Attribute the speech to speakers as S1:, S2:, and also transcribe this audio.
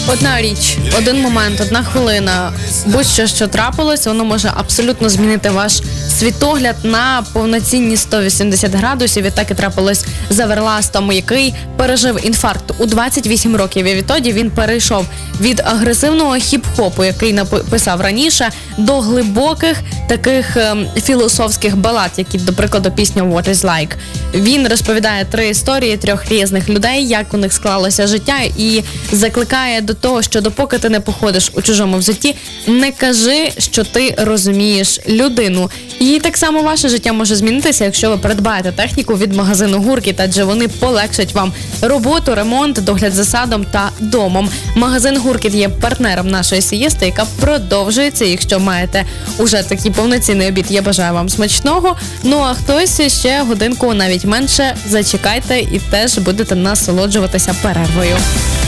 S1: Одна річ, один момент, одна хвилина, будь-що, що трапилось, воно може абсолютно змінити ваш світогляд на повноцінні 180 градусів. І так і трапилось з Аверластом, який пережив інфаркт у 28 років. І відтоді він перейшов від агресивного хіп-хопу, який написав раніше, до глибоких таких філософських балад, які, до прикладу, пісня «What is like». Він розповідає 3 історії 3 різних людей, як у них склалося життя, і закликає до того, що допоки ти не походиш у чужому взутті, не кажи, що ти розумієш людину. І так само ваше життя може змінитися, якщо ви придбаєте техніку від магазину «Гуркіт», адже вони полегшать вам роботу, ремонт, догляд за садом та домом. Магазин «Гуркіт» є партнером нашої сієсти, яка продовжується. Якщо маєте уже такий повноцінний обід, я бажаю вам смачного. Ну а хтось ще годинку, навіть менше, зачекайте і теж будете насолоджуватися перервою.